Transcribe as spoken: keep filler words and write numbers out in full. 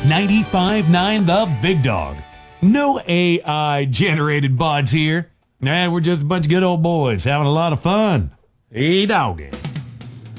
ninety-five point nine The Big Dog. No A I-generated bots here. Nah, we're just a bunch of good old boys having a lot of fun. Hey, doggy.